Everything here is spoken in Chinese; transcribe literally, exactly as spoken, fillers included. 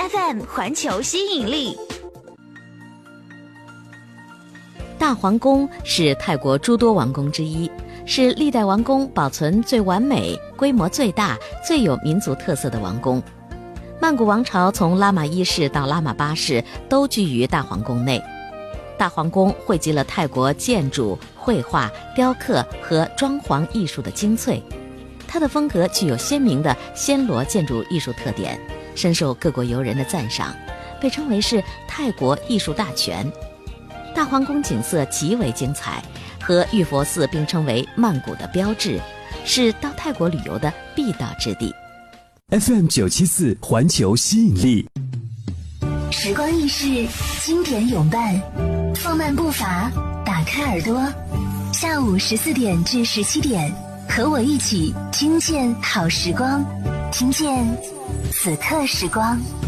F M 环球吸引力。 大皇宫是泰国诸多王宫之一，是历代王宫保存最完美、规模最大、最有民族特色的王宫。曼谷王朝从拉玛一世到拉玛八世都居于大皇宫内。大皇宫汇集了泰国建筑、绘画、雕刻和装潢艺术的精粹，它的风格具有鲜明的暹罗建筑艺术特点，深受各国游人的赞赏，被称为是泰国艺术大全。大皇宫景色极为精彩，和玉佛寺并称为曼谷的标志，是到泰国旅游的必到之地。 F M 九七四环球吸引力， 时光易逝，经典永伴，放慢步伐，打开耳朵，下午十四点至十七点，和我一起听见好时光，听见此刻时光。